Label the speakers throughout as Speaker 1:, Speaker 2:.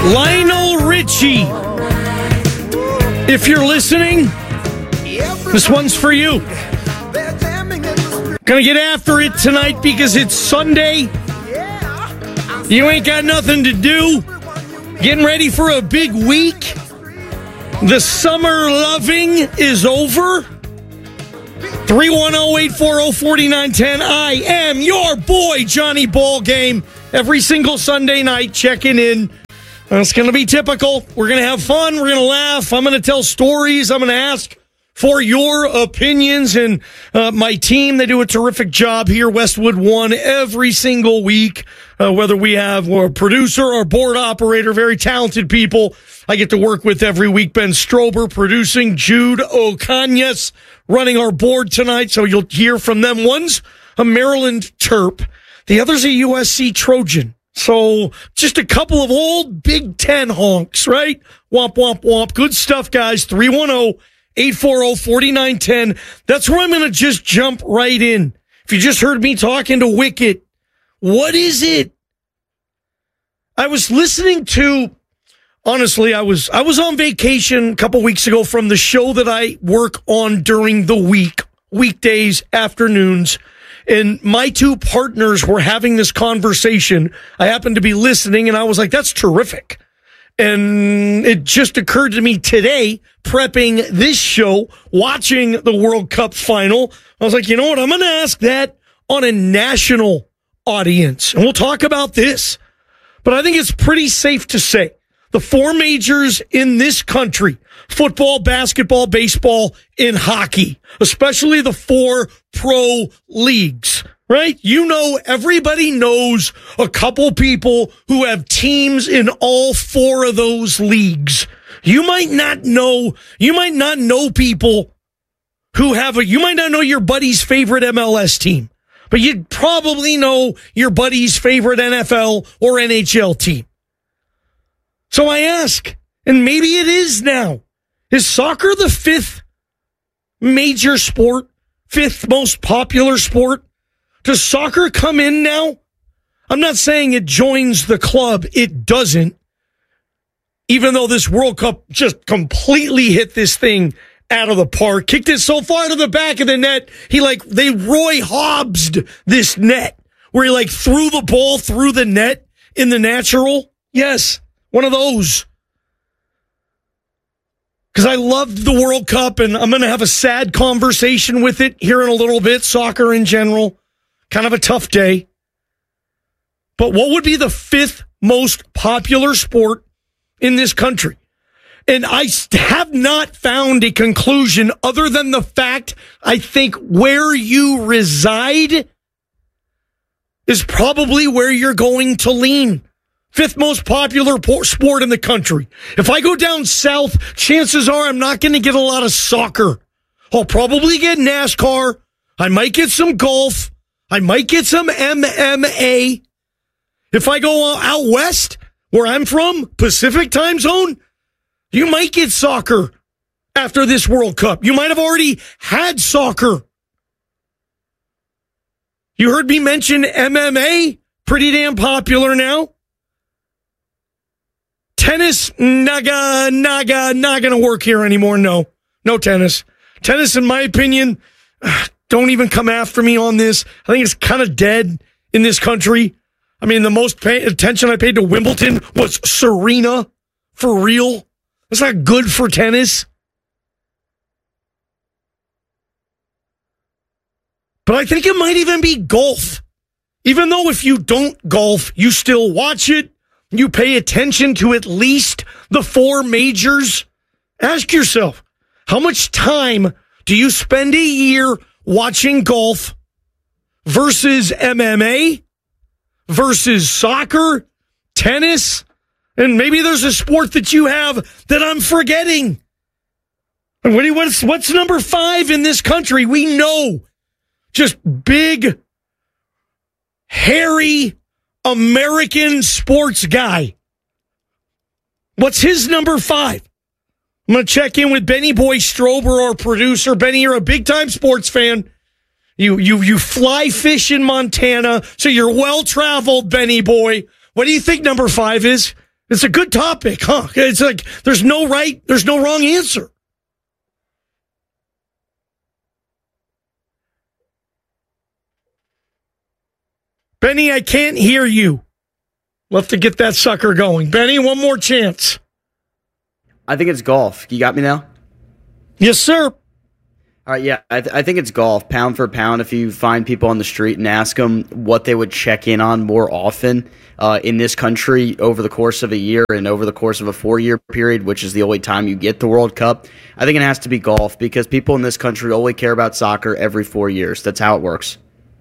Speaker 1: Lionel Richie. If you're listening, this one's for you. Gonna get after it tonight because it's Sunday. You ain't got nothing to do. Getting ready for a big week. The summer loving is over. 310-840-4910. I am your boy, Johnny Ballgame. Every single Sunday night, checking in. It's going to be typical. We're going to have fun. We're going to laugh. I'm going to tell stories. I'm going to ask for your opinions. And my team, they do a terrific job here, Westwood One, every single week. Whether we have a producer or board operator, very talented people I get to work with every week. Ben Strober producing, Jude Ocanyas running our board tonight. So you'll hear from them. One's a Maryland Terp. The other's a USC Trojan. So just a couple of old Big Ten honks, right? Womp, womp, womp. Good stuff, guys. 310-840-4910. That's where I'm going to just jump right in. If you just heard me talking to Wicket, what is it? I was listening to, honestly, I was on vacation a couple weeks ago from the show that I work on during the week, weekdays, afternoons. And my two partners were having this conversation. I happened to be listening, and I was like, that's terrific. And it just occurred to me today, prepping this show, watching the World Cup final, I was like, you know what? I'm going to ask that on a national audience. And we'll talk about this. But I think it's pretty safe to say the four majors in this country, football, basketball, baseball, and hockey, especially the four pro leagues, right? You know, everybody knows a couple people who have teams in all four of those leagues. You might not know people who have you might not know your buddy's favorite MLS team, but you'd probably know your buddy's favorite NFL or NHL team. So I ask, and maybe it is now, is soccer the fifth major sport, fifth most popular sport? Does soccer come in now? I'm not saying it joins the club. It doesn't. Even though this World Cup just completely hit this thing out of the park, kicked it so far to the back of the net, they Roy Hobbs'd this net, where he threw the ball through the net in the natural. Yes. One of those. Because I loved the World Cup, and I'm going to have a sad conversation with it here in a little bit. Soccer in general, kind of a tough day. But what would be the fifth most popular sport in this country? And I have not found a conclusion other than the fact I think where you reside is probably where you're going to lean. Fifth most popular sport in the country. If I go down south, chances are I'm not going to get a lot of soccer. I'll probably get NASCAR. I might get some golf. I might get some MMA. If I go out west, where I'm from, Pacific time zone, you might get soccer after this World Cup. You might have already had soccer. You heard me mention MMA, pretty damn popular now. Tennis, not gonna work here anymore. No tennis. Tennis, in my opinion, don't even come after me on this. I think it's kind of dead in this country. I mean, the most attention I paid to Wimbledon was Serena, for real. That's not good for tennis. But I think it might even be golf. Even though if you don't golf, you still watch it. You pay attention to at least the four majors. Ask yourself, how much time do you spend a year watching golf versus MMA, versus soccer, tennis, and maybe there's a sport that you have that I'm forgetting. What's number 5 in this country? We know. Just big, hairy, American sports guy. What's his number 5? I'm going to check in with Benny Boy Strober, our producer. Benny, you're a big-time sports fan. You fly fish in Montana, so you're well-traveled, Benny Boy. What do you think number 5 is? It's a good topic, huh? It's like there's no right, there's no wrong answer. Benny, I can't hear you. We'll have to get that sucker going. Benny, one more chance.
Speaker 2: I think it's golf. You got me now?
Speaker 1: Yes, sir.
Speaker 2: All right, yeah, I think it's golf. Pound for pound, if you find people on the street and ask them what they would check in on more often in this country over the course of a year and over the course of a 4-year period, which is the only time you get the World Cup, I think it has to be golf because people in this country only care about soccer every 4 years. That's how it works.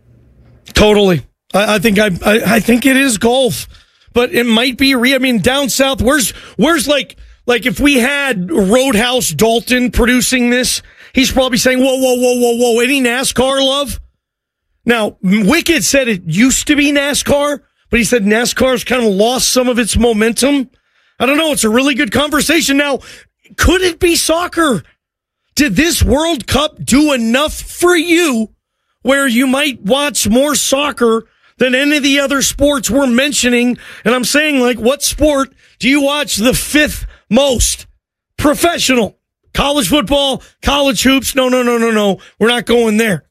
Speaker 1: Totally. I think it is golf, but it might be down south. Where's like if we had Roadhouse Dalton producing this, he's probably saying, whoa, any NASCAR love? Now, Wicked said it used to be NASCAR, but he said NASCAR's kind of lost some of its momentum. I don't know. It's a really good conversation. Now, could it be soccer? Did this World Cup do enough for you where you might watch more soccer than any of the other sports we're mentioning? And I'm saying, like, what sport do you watch the fifth most? Professional. College football, college hoops. No. We're not going there.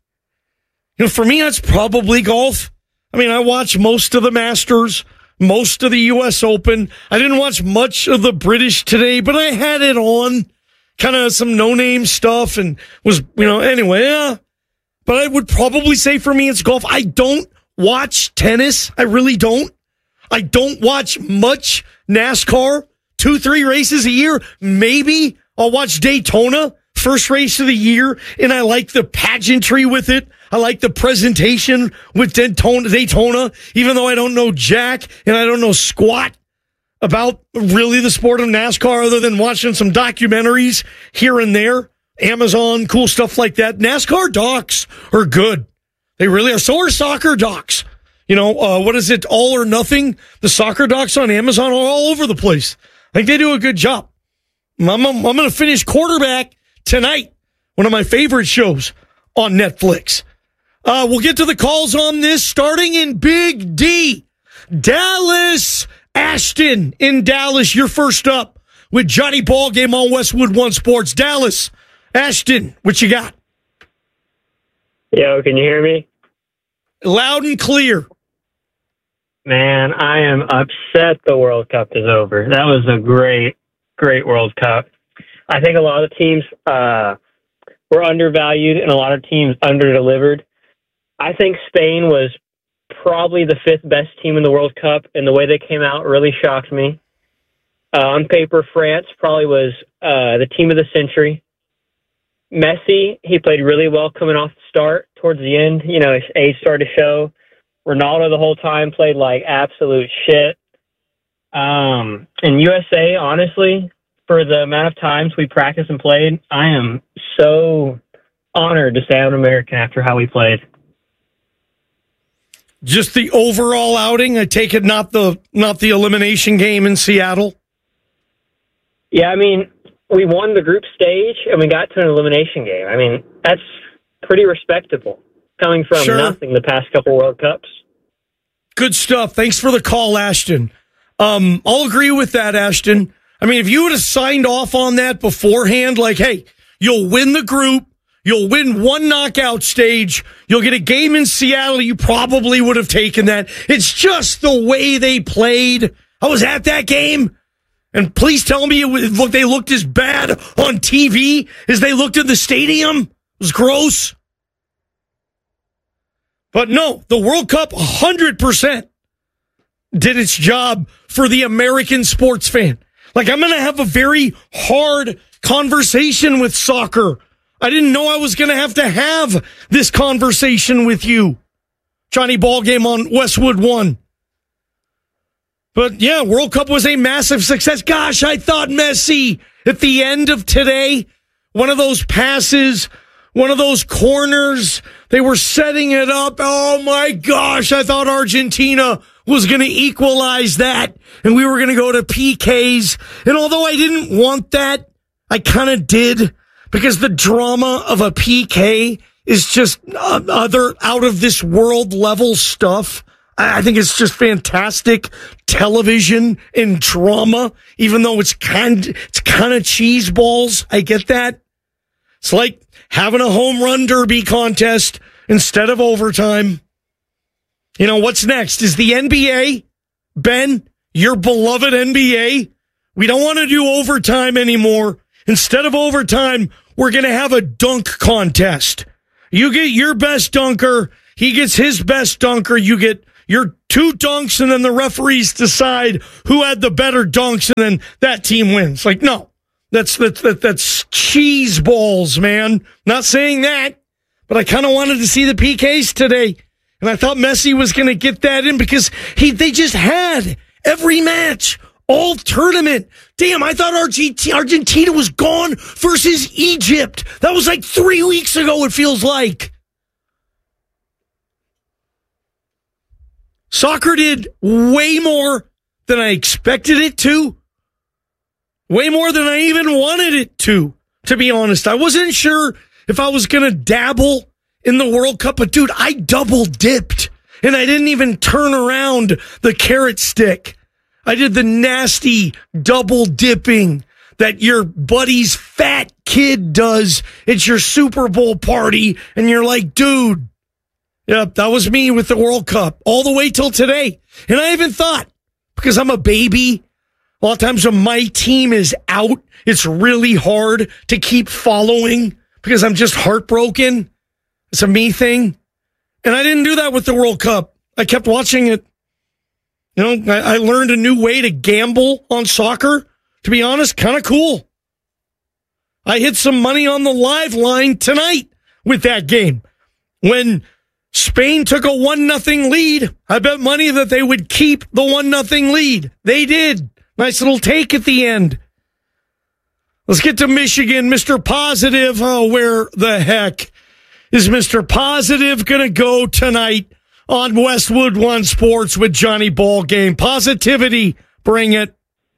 Speaker 1: For me, that's probably golf. I watch most of the Masters, most of the U.S. Open. I didn't watch much of the British today, but I had it on. Kind of some no-name stuff and was, anyway, yeah. But I would probably say for me, it's golf. I don't watch tennis. I really don't. I don't watch much NASCAR. 2-3 races a year. Maybe I'll watch Daytona, first race of the year, and I like the pageantry with it. I like the presentation with Daytona, even though I don't know jack and I don't know squat about really the sport of NASCAR other than watching some documentaries here and there. Amazon, cool stuff like that. NASCAR docs are good. They really are. So are soccer docs. What is it? All or Nothing? The soccer docs on Amazon are all over the place. I think they do a good job. I'm going to finish Quarterback tonight. One of my favorite shows on Netflix. We'll get to the calls on this starting in Big D. Dallas Ashton in Dallas. You're first up with Johnny Ballgame on Westwood One Sports. Dallas Ashton, what you got?
Speaker 3: Yo, can you hear me?
Speaker 1: Loud and clear.
Speaker 3: Man, I am upset the World Cup is over. That was a great World Cup. I think a lot of teams were undervalued and a lot of teams underdelivered. I think Spain was probably the 5th best team in the World Cup, and the way they came out really shocked me. On paper, France probably was the team of the century. Messi, he played really well coming off the start. Towards the end, his age started to show. Ronaldo the whole time played like absolute shit. And USA, honestly, for the amount of times we practiced and played, I am so honored to say I'm an American after how we played.
Speaker 1: Just the overall outing, I take it, not the elimination game in Seattle.
Speaker 3: Yeah, we won the group stage and we got to an elimination game. That's pretty respectable coming from nothing the past couple World Cups.
Speaker 1: Good stuff. Thanks for the call, Ashton. I'll agree with that, Ashton. If you would have signed off on that beforehand, like, hey, you'll win the group, you'll win one knockout stage, you'll get a game in Seattle, you probably would have taken that. It's just the way they played. I was at that game, and please tell me they looked as bad on TV as they looked in the stadium. It was gross. But no, the World Cup 100% did its job for the American sports fan. Like, I'm going to have a very hard conversation with soccer. I didn't know I was going to have this conversation with you. Johnny Ballgame on Westwood One. But yeah, World Cup was a massive success. Gosh, I thought Messi at the end of today, one of those passes, one of those corners, they were setting it up. Oh my gosh, I thought Argentina was going to equalize that and we were going to go to PKs. And although I didn't want that, I kind of did, because the drama of a PK is just other out of this world level stuff. I think it's just fantastic television and drama, even though it's kind of cheese balls. I get that. It's like having a home run derby contest instead of overtime. You know, what's next? Is the NBA, Ben, your beloved NBA? We don't want to do overtime anymore. Instead of overtime, we're going to have a dunk contest. You get your best dunker. He gets his best dunker. You get your 2 dunks, and then the referees decide who had the better dunks, and then that team wins. Like, no, that's cheese balls, man. Not saying that, but I kind of wanted to see the PKs today, and I thought Messi was going to get that in because they just had every match, all tournament. Damn, I thought Argentina was gone versus Egypt. That was like 3 weeks ago, it feels like. Soccer did way more than I expected it to. Way more than I even wanted it to be honest. I wasn't sure if I was going to dabble in the World Cup, but dude, I double dipped. And I didn't even turn around the carrot stick. I did the nasty double dipping that your buddy's fat kid does. It's your Super Bowl party, and you're like, dude, yeah, that was me with the World Cup all the way till today. And I even thought, because I'm a baby, a lot of times when my team is out, it's really hard to keep following because I'm just heartbroken. It's a me thing. And I didn't do that with the World Cup. I kept watching it. You know, I learned a new way to gamble on soccer. To be honest, kind of cool. I hit some money on the live line tonight with that game. When Spain took a 1-0 lead, I bet money that they would keep the 1-0 lead. They did. Nice little take at the end. Let's get to Michigan. Mr. Positive. Oh, where the heck is Mr. Positive going to go tonight on Westwood One Sports with Johnny Ballgame? Positivity. Bring it.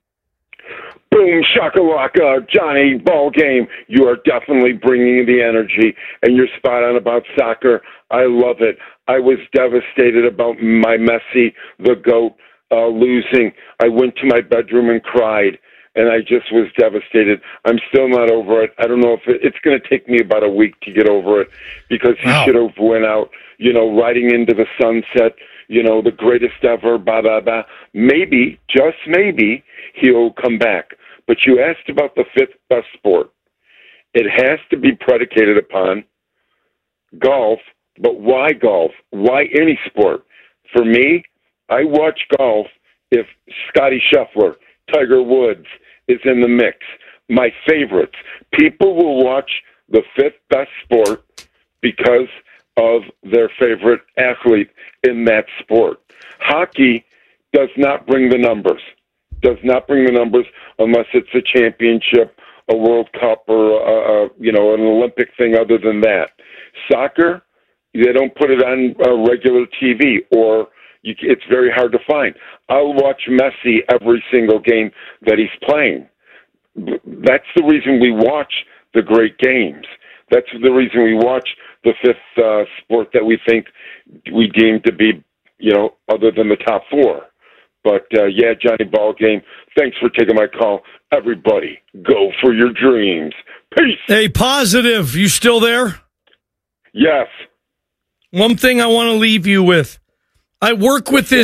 Speaker 4: Boom, shakalaka, Johnny Ballgame. You are definitely bringing the energy, and you're spot on about soccer. I love it. I was devastated about my Messi, the GOAT, losing. I went to my bedroom and cried, and I just was devastated. I'm still not over it. I don't know if it's going to take me about a week to get over it because he should have went out, riding into the sunset, the greatest ever, blah, blah, blah. Maybe, just maybe, he'll come back. But you asked about the 5th best sport. It has to be predicated upon golf, but why golf? Why any sport? For me, I watch golf if Scotty Scheffler, Tiger Woods is in the mix. My favorites. People will watch the 5th best sport because of their favorite athlete in that sport. Hockey does not bring the numbers. Does not bring the numbers unless it's a championship, a World Cup, or an Olympic thing. Other than that, soccer, they don't put it on regular TV, or it's very hard to find. I'll watch Messi every single game that he's playing. That's the reason we watch the great games. That's the reason we watch the 5th sport that we think we deem to be, other than the top 4. But, Johnny Ballgame, thanks for taking my call. Everybody, go for your dreams. Peace.
Speaker 1: Hey, Positive, you still there?
Speaker 4: Yes.
Speaker 1: One thing I want to leave you with. I work with the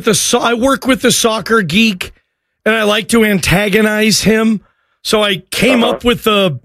Speaker 1: soccer geek, and I like to antagonize him. So I came up with the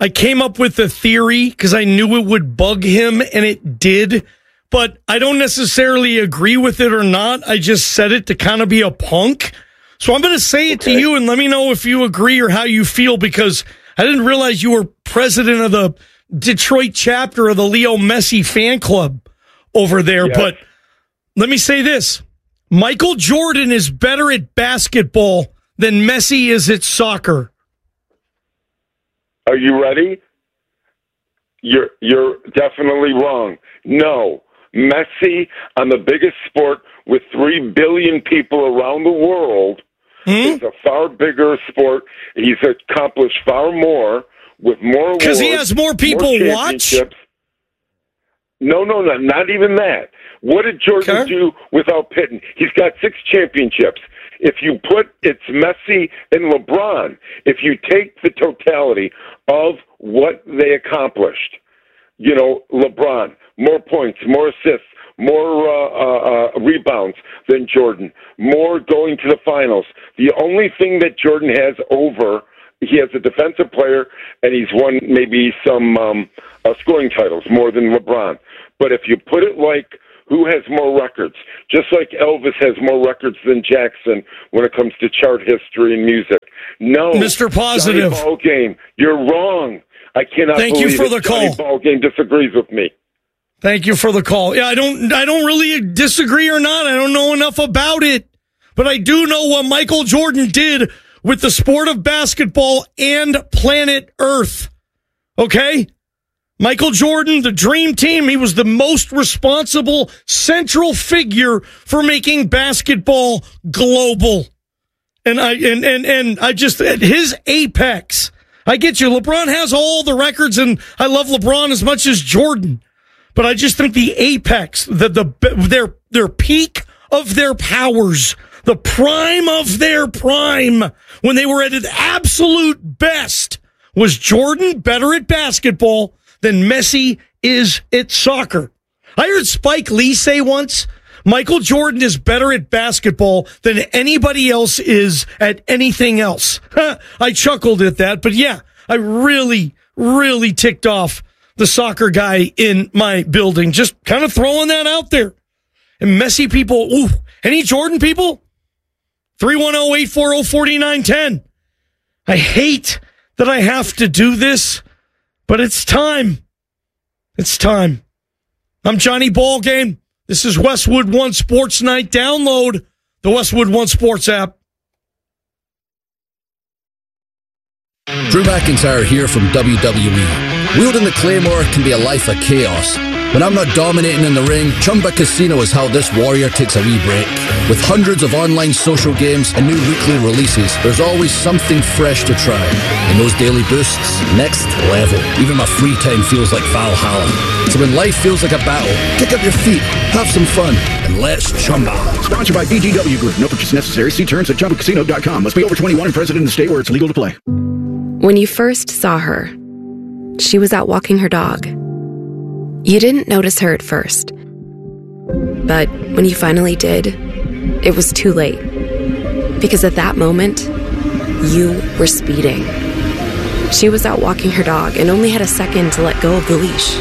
Speaker 1: theory because I knew it would bug him, and it did. But I don't necessarily agree with it or not. I just said it to kind of be a punk. So I'm going to say it to you and let me know if you agree or how you feel, because I didn't realize you were president of the Detroit chapter of the Leo Messi fan club over there.
Speaker 4: Yes.
Speaker 1: But let me say this. Michael Jordan is better at basketball than Messi is at soccer.
Speaker 4: Are you ready? You're definitely wrong. No. Messi, on the biggest sport with 3 billion people around the world, is a far bigger sport. He's accomplished far more with more awards.
Speaker 1: Because he has more people watch?
Speaker 4: No, not even that. What did Jordan do without Pippen? He's got 6 championships. If you it's Messi and LeBron. If you take the totality of what they accomplished, LeBron, more points, more assists, more rebounds than Jordan, more going to the finals. The only thing that Jordan has he has a defensive player, and he's won maybe some scoring titles more than LeBron. But if you put it like who has more records, just like Elvis has more records than Jackson when it comes to chart history and music. No,
Speaker 1: Mr. Positive.
Speaker 4: Johnny Ballgame, you're wrong. I cannot
Speaker 1: Thank
Speaker 4: believe
Speaker 1: you for the
Speaker 4: Johnny
Speaker 1: call.
Speaker 4: Ballgame disagrees with me.
Speaker 1: Thank you for the call. Yeah, I don't really disagree or not. I don't know enough about it, but I do know what Michael Jordan did with the sport of basketball and planet Earth. Okay? Michael Jordan, the dream team, he was the most responsible central figure for making basketball global. And I just, at his apex, I get you. LeBron has all the records, and I love LeBron as much as Jordan. But I just think the apex, their peak of their powers, the prime of their prime, when they were at its absolute best, was Jordan better at basketball than Messi is at soccer. I heard Spike Lee say once, Michael Jordan is better at basketball than anybody else is at anything else. I chuckled at that, but yeah, I really, really ticked off the soccer guy in my building. Just kind of throwing that out there. And Messi people, any Jordan people? 310-840-4910. I hate that I have to do this, but it's time. It's time. I'm Johnny Ballgame. This is Westwood One Sports Night. Download the Westwood One Sports app.
Speaker 5: Drew McIntyre here from WWE. Wielding the Claymore can be a life of chaos. When I'm not dominating in the ring, Chumba Casino is how this warrior takes a wee break. With hundreds of online social games and new weekly releases, there's always something fresh to try. And those daily boosts, next level. Even my free time feels like Valhalla. So when life feels like a battle, kick up your feet, have some fun, and let's Chumba.
Speaker 6: Sponsored by VGW Group. No purchase necessary. See terms at ChumbaCasino.com. Must be over 21 and present in the state where it's legal to play.
Speaker 7: When you first saw her, she was out walking her dog. You didn't notice her at first. But when you finally did, it was too late. Because at that moment, you were speeding. She was out walking her dog and only had a second to let go of the leash.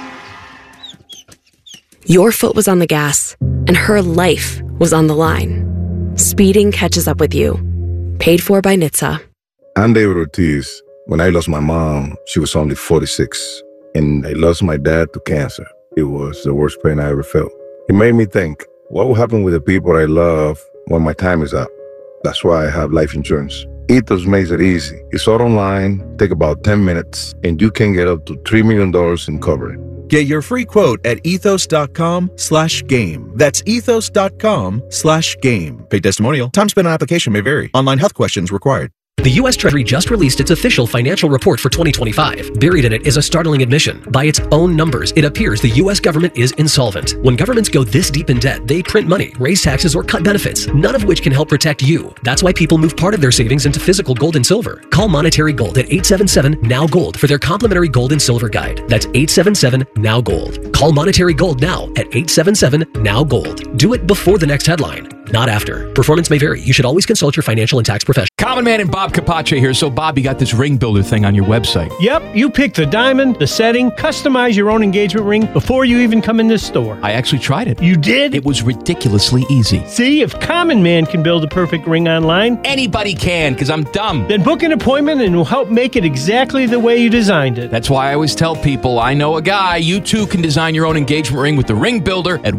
Speaker 7: Your foot was on the gas, and her life was on the line. Speeding catches up with you. Paid for by NHTSA.
Speaker 8: I'm David Ortiz. When I lost my mom, she was only 46. And I lost my dad to cancer. It was the worst pain I ever felt. It made me think, what will happen with the people I love when my time is up? That's why I have life insurance. Ethos makes it easy. It's all online, take about 10 minutes, and you can get up to $3 million in coverage.
Speaker 9: Get your free quote at ethos.com/game. That's ethos.com/game. Paid testimonial. Time spent on application may vary. Online health questions required.
Speaker 10: The U.S. Treasury just released its official financial report for 2025. Buried in it is a startling admission. By its own numbers, it appears the U.S. government is insolvent. When governments go this deep in debt, they print money, raise taxes, or cut benefits, none of which can help protect you. That's why people move part of their savings into physical gold and silver. Call Monetary Gold at 877-NOW-GOLD for their complimentary gold and silver guide. That's 877-NOW-GOLD. Call Monetary Gold now at 877-NOW-GOLD. Do it before the next headline, not after. Performance may vary. You should always consult your financial and tax professional.
Speaker 11: Common Man and Bob Capace here. So, Bob, you got this ring builder thing on your website.
Speaker 12: Yep, you pick the diamond, the setting, customize your own engagement ring before you even come in this store.
Speaker 11: I actually tried it.
Speaker 12: You did?
Speaker 11: It was ridiculously easy.
Speaker 12: See, if Common Man can build a perfect ring online,
Speaker 11: anybody can, because I'm dumb.
Speaker 12: Then book an appointment and we'll help make it exactly the way you designed it.
Speaker 11: That's why I always tell people, I know a guy. You too can design your own engagement ring with the ring builder at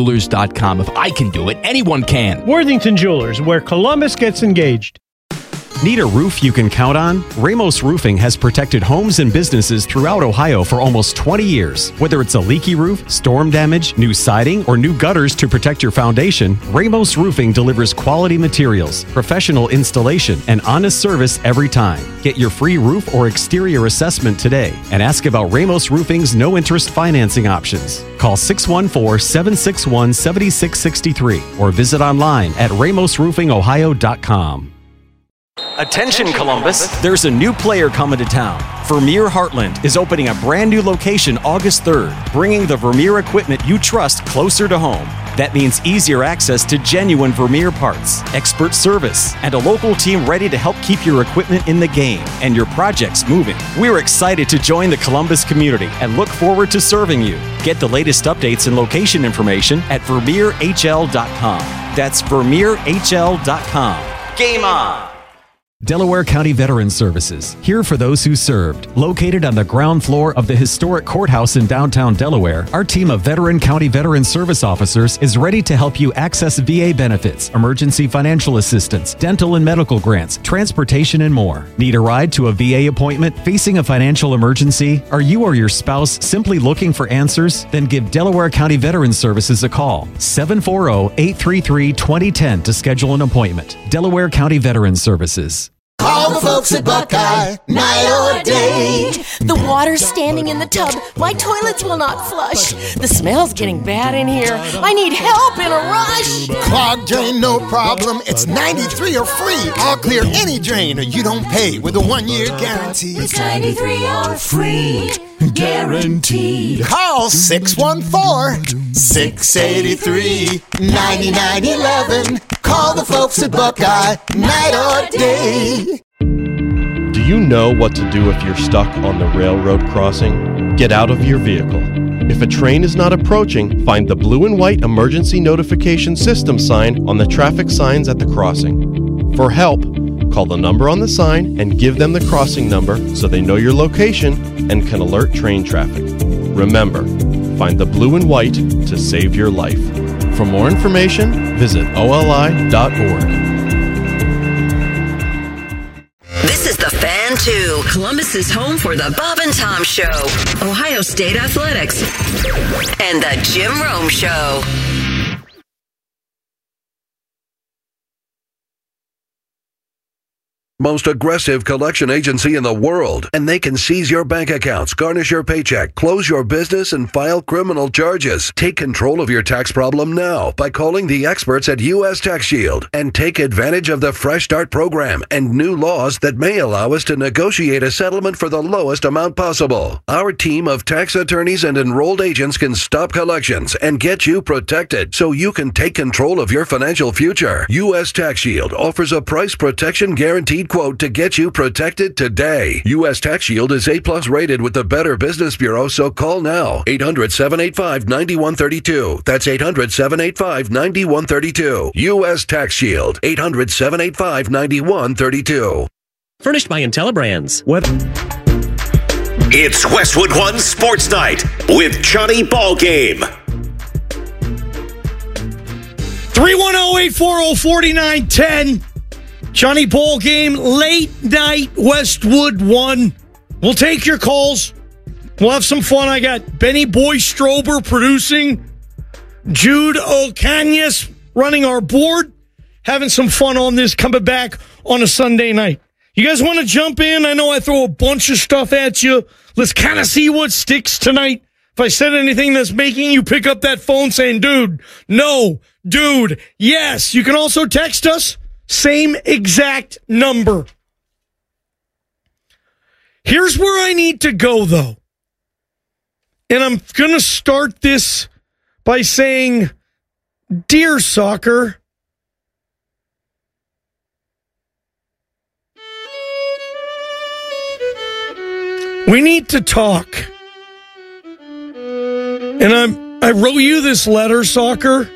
Speaker 11: worthingtonjewelers.com. If I can do it, anyone can.
Speaker 12: Worthington Jewelers, where Columbus gets engaged.
Speaker 13: Need a roof you can count on? Ramos Roofing has protected homes and businesses throughout Ohio for almost 20 years. Whether it's a leaky roof, storm damage, new siding, or new gutters to protect your foundation, Ramos Roofing delivers quality materials, professional installation, and honest service every time. Get your free roof or exterior assessment today and ask about Ramos Roofing's no-interest financing options. Call 614-761-7663 or visit online at ramosroofingohio.com. Attention Columbus, there's a new player coming to town. Vermeer Heartland is opening a brand new location August 3rd, bringing the Vermeer equipment you trust closer to home. That means easier access to genuine Vermeer parts, expert service, and a local team ready to help keep your equipment in the game and your projects moving. We're excited to join the Columbus community and look forward to serving you. Get the latest updates and location information at VermeerHL.com. That's VermeerHL.com. Game on! Delaware County Veterans Services, here for those who served. Located on the ground floor of the historic courthouse in downtown Delaware, our team of veteran county veteran service officers is ready to help you access VA benefits, emergency financial assistance, dental and medical grants, transportation, and more. Need a ride to a VA appointment? Facing a financial emergency? Are you or your spouse simply looking for answers? Then give Delaware County Veterans Services a call. 740-833-2010 to schedule an appointment. Delaware County Veterans Services.
Speaker 14: Call the folks at Buckeye, night or day.
Speaker 15: The water's standing in the tub. My toilets will not flush. The smell's getting bad in here. I need help in a rush.
Speaker 14: Clogged drain, no problem. It's 93 or free. I'll clear any drain or you don't pay with a 1-year guarantee.
Speaker 16: It's 93 or free. Guaranteed.
Speaker 14: Call 614-683-9911. Call the folks at Buckeye, night or day.
Speaker 17: Do you know what to do if you're stuck on the railroad crossing? Get out of your vehicle. If a train is not approaching, find the blue and white emergency notification system sign on the traffic signs at the crossing. For help, call the number on the sign and give them the crossing number so they know your location and can alert train traffic. Remember, find the blue and white to save your life. For more information, visit oli.org.
Speaker 18: This is the Fan 2, Columbus's home for the Bob and Tom Show, Ohio State Athletics, and the Jim Rome Show.
Speaker 19: Most aggressive collection agency in the world, and they can seize your bank accounts, garnish your paycheck, close your business, and file criminal charges. Take control of your tax problem now by calling the experts at U.S. Tax Shield and take advantage of the Fresh Start program and new laws that may allow us to negotiate a settlement for the lowest amount possible. Our team of tax attorneys and enrolled agents can stop collections and get you protected so you can take control of your financial future. U.S. Tax Shield offers a price protection guaranteed quote to get you protected today. U.S. Tax Shield is A+ rated with the Better Business Bureau, so call now. 800-785-9132. That's 800-785-9132. U.S. Tax Shield. 800-785-9132.
Speaker 20: Furnished by Intellibrands.
Speaker 21: It's Westwood One Sports Night with Johnny Ballgame.
Speaker 1: 310-840-4910. Johnny Ballgame, late night Westwood One. We'll take your calls. We'll have some fun. I got Benny Boy Strober producing, Jude Ocañas running our board, having some fun on this, coming back on a Sunday night. You guys want to jump in? I know I throw a bunch of stuff at you. Let's kind of see what sticks tonight. If I said anything that's making you pick up that phone saying, dude, no, dude, yes. You can also text us. Same exact number. Here's where I need to go, though. And I'm going to start this by saying, Dear Soccer, we need to talk. And I wrote you this letter, Soccer,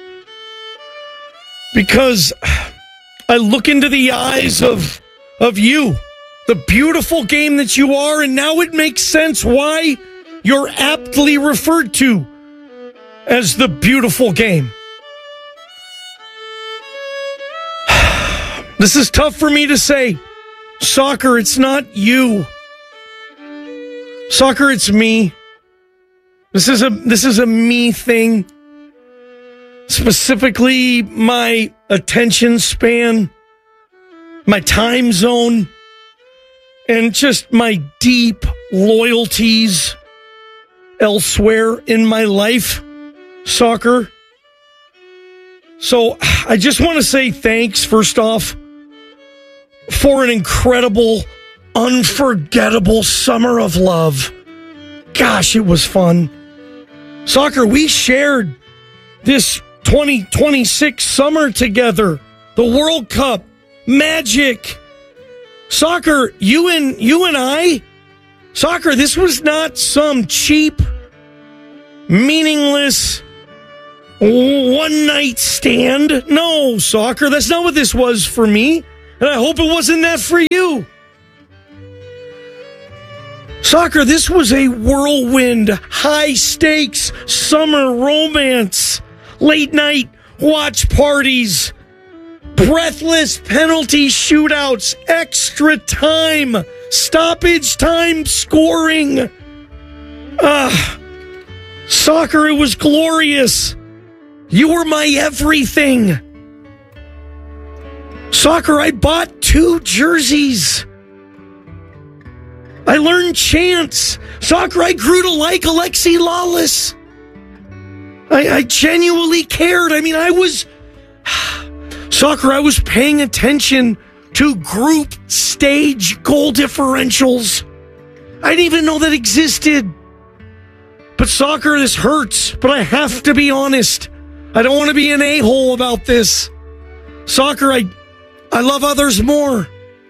Speaker 1: because I look into the eyes of you, the beautiful game that you are, and now it makes sense why you're aptly referred to as the beautiful game. This is tough for me to say. Soccer, it's not you. Soccer, it's me. This is a me thing. Specifically, my attention span, my time zone, and just my deep loyalties elsewhere in my life. Soccer. So I just want to say thanks, first off, for an incredible, unforgettable summer of love. Gosh, it was fun. Soccer, we shared this 2026 summer together. The World Cup, magic. Soccer, you and I, Soccer, this was not some cheap, meaningless one-night stand. No, Soccer, that's not what this was for me. And I hope it wasn't that for you. Soccer, this was a whirlwind, high-stakes summer romance. Late-night watch parties. Breathless penalty shootouts. Extra time. Stoppage time scoring. Soccer, it was glorious. You were my everything. Soccer, I bought 2 jerseys. I learned chants. Soccer, I grew to like Alexi Lawless. I genuinely cared. I mean, Soccer, I was paying attention to group stage goal differentials. I didn't even know that existed. But Soccer, this hurts, but I have to be honest. I don't want to be an a-hole about this. Soccer, I love others more.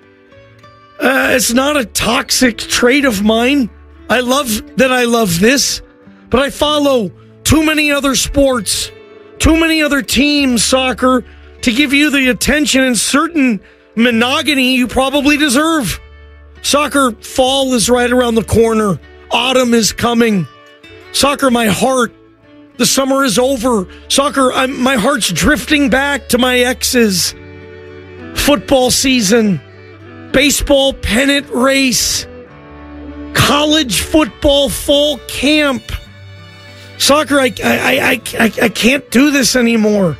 Speaker 1: It's not a toxic trait of mine. I love that I love this, but I follow too many other sports, too many other teams, Soccer, to give you the attention and certain monogamy you probably deserve. Soccer, fall is right around the corner. Autumn is coming. Soccer, my heart, the summer is over. Soccer, my heart's drifting back to my exes. Football season, baseball pennant race, college football fall camp. Soccer, I can't do this anymore.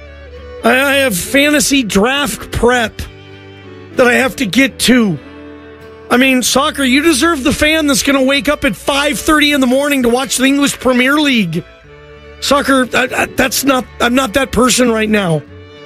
Speaker 1: I have fantasy draft prep that I have to get to. I mean, Soccer, you deserve the fan that's going to wake up at 5:30 in the morning to watch the English Premier League. Soccer, I'm not that person right now.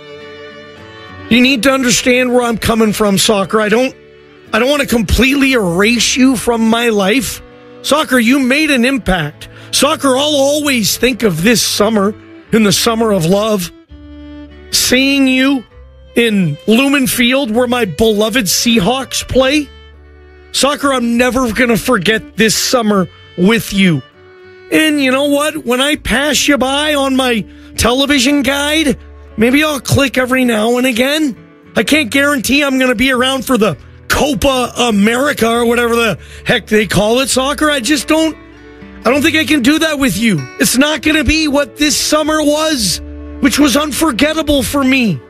Speaker 1: You need to understand where I'm coming from, Soccer. I don't want to completely erase you from my life. Soccer, you made an impact. Soccer, I'll always think of this summer, in the summer of love, seeing you in Lumen Field where my beloved Seahawks play. Soccer, I'm never going to forget this summer with you. And you know what? When I pass you by on my television guide, maybe I'll click every now and again. I can't guarantee I'm going to be around for the Copa America or whatever the heck they call it, Soccer. I don't think I can do that with you. It's not going to be what this summer was, which was unforgettable for me.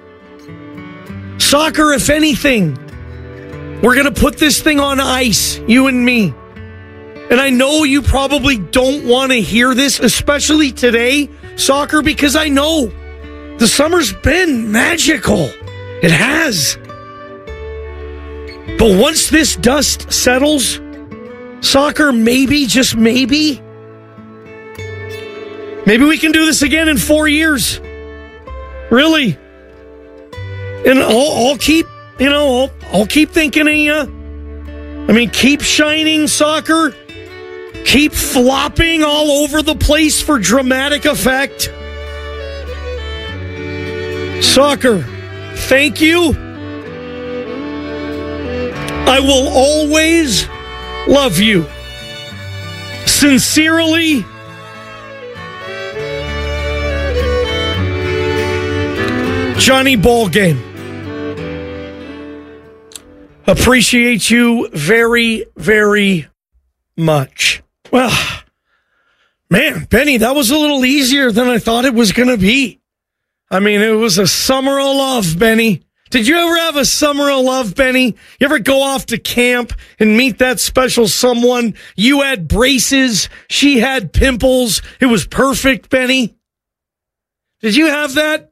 Speaker 1: Soccer, if anything, we're going to put this thing on ice, you and me. And I know you probably don't want to hear this, especially today, Soccer, because I know the summer's been magical. It has. But once this dust settles, Soccer, maybe, just maybe we can do this again in 4 years. Really. And I'll keep thinking of you. I mean, keep shining, Soccer. Keep flopping all over the place for dramatic effect. Soccer, thank you. I will always love you. Sincerely, Johnny Ballgame. Appreciate you very, very much. Well, man, Benny, that was a little easier than I thought it was going to be. I mean, it was a summer of love, Benny. Did you ever have a summer of love, Benny? You ever go off to camp and meet that special someone? You had braces. She had pimples. It was perfect, Benny. Did you have that?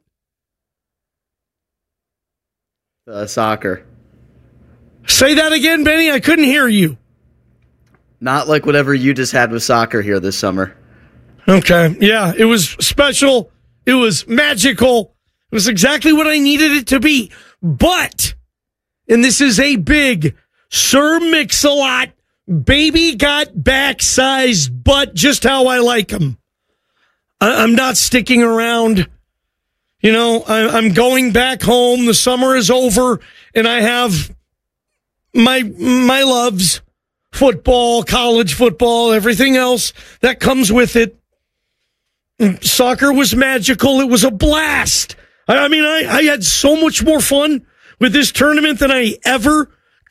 Speaker 2: Soccer.
Speaker 1: Say that again, Benny. I couldn't hear you.
Speaker 2: Not like whatever you just had with soccer here this summer.
Speaker 1: Okay. Yeah, it was special. It was magical. It was exactly what I needed it to be. But, and this is a big Sir Mix-a-Lot, baby got back-sized butt just how I like him. I'm not sticking around. You know, I'm going back home. The summer is over, and I have my loves, football, college football, everything else that comes with it. Soccer was magical. It was a blast. I mean, I had so much more fun with this tournament than I ever